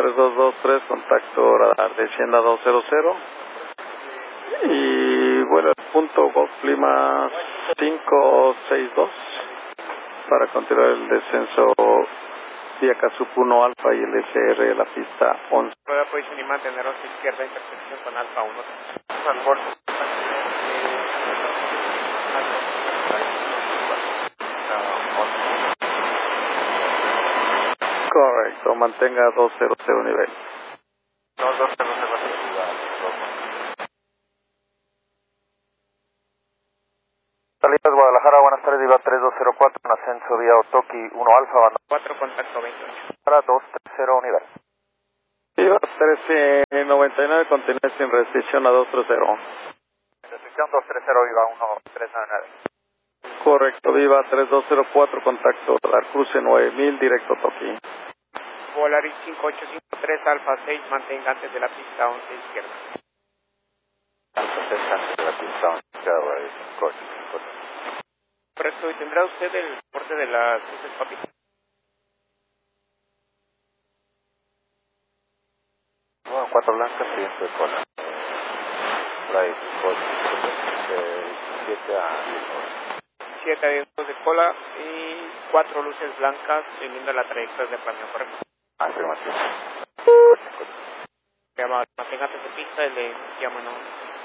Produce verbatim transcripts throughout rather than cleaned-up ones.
tres dos dos tres, contacto radar, descienda doscientos. Y bueno, el punto Golf Lima cinco seis dos para continuar el descenso vía Casup uno Alfa y el S R de la pista once. Puede posición y mantener once izquierda, intersección con Alfa uno. Correcto, mantenga doscientos nivel. dos dos cero cero. Salidas Guadalajara, buenas tardes, Viva tres dos cero cuatro, en ascenso vía Otoki uno Alfa, banda cuatro, contacto veintiocho. para dos tres cero nivel. Viva trece noventa y nueve, continúe sin restricción a doscientos treinta. Restricción dos tres cero, Viva uno tres nueve nueve. Correcto, Viva tres dos cero cuatro, contacto radar, cruce nueve mil, directo Toki. Volaris cinco ocho cinco tres, Alfa seis, mantenga antes de la pista once izquierda. Alfa seis antes de la pista once izquierda, Volaris cinco ocho cinco tres. Correcto, ¿y tendrá usted el porte de las luces, papi? Bueno, cuatro blancas y viento de cola. Volaris siete a diez. siete vientos de cola y cuatro luces blancas teniendo la trayectoria de planeo, correcto. Afirmativo. Llama, mantenga antes de pista y le llamo no.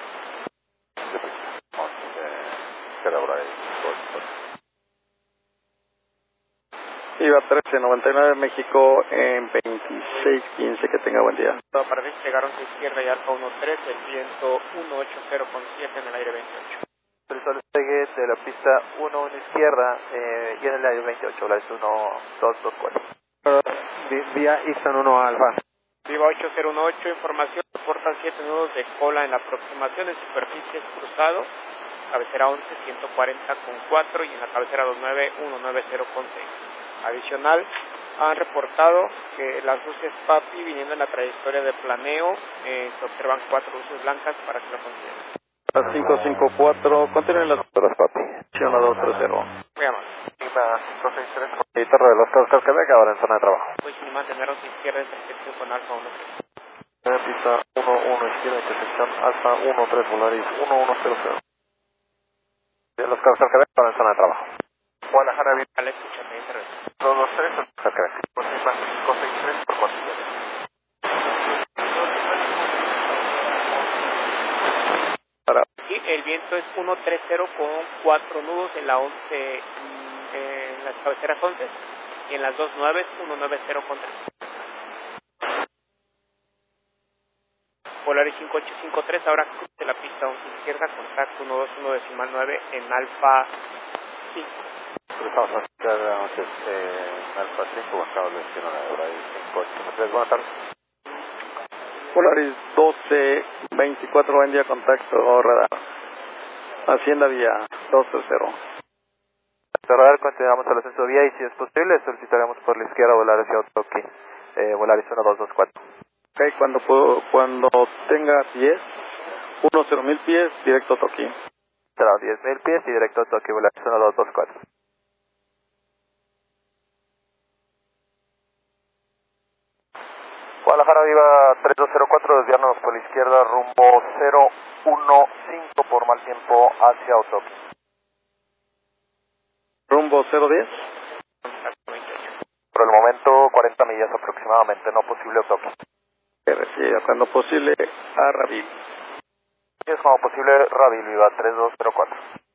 Viva trece noventa y nueve, México en veintiséis quince, que tenga buen día. Para despegar once izquierda y Alfa uno tres, el viento uno ochenta con siete en el aire veintiocho. El sol despegue de la pista uno uno izquierda eh, y en el aire veintiocho, la es uno dos dos cuatro. Vía Ixon uno Alfa. Viva ocho cero uno ocho, información, reportan siete nudos de cola en la aproximación de superficies cruzado, cabecera once, ciento cuarenta con cuatro y en la cabecera veintinueve, ciento noventa con seis. Adicional, han reportado que las luces PAPI viniendo en la trayectoria de planeo, eh, se observan cuatro luces blancas para que lo consideren. cinco cinco cuatro, continúen las Horas, papi. a doscientos treinta. Muy amable. Lima cinco seis tres. Y Torre de los Cascos, Quebec, ahora en zona de trabajo. Pues sin mantener once izquierda, intersección con Alfa uno tres. Pista uno uno izquierda, intersección Alfa uno tres, Volaris uno uno cero cero. De los Cascos, Quebec, ahora en zona de trabajo. Guadalajara, Viva Vale, escúchame, internet. dos dos tres, Quebec. Por Lima cinco seis tres, por cuatro. Sí, el viento es uno treinta con cuatro nudos en la once, en las cabeceras once y en las dos nueve, ciento noventa con tres. Polaris cinco ocho cinco tres, ahora cruce la pista once izquierda, contacto uno dos uno decimal nueve en Alfa cinco. Cruzamos a la izquierda, entonces, eh, en Alfa cinco, buscamos la izquierda de Volaris cinco ocho cinco tres. Buenas tardes. Polaris doce veinticuatro, buen día, contacto radar. Hacienda vía doscientos treinta. Radar, continuamos el ascenso vía y si es posible solicitaremos por la izquierda volar hacia Otoki, eh, Volaris uno dos dos cuatro. Ok, cuando, puedo, cuando tenga diez, cero mil pies, directo a Toki. Será diez mil pies y directo a Otoki, Volaris uno dos dos cuatro. Guadalajara, Viva tres dos cero cuatro, desviarnos por la izquierda rumbo cero uno cinco por mal tiempo hacia Otoki. Rumbo cero diez. Por el momento cuarenta millas aproximadamente, no posible Otoki. Que reciba cuando posible a Rabil. Es como posible Rabil, Viva tres dos cero cuatro.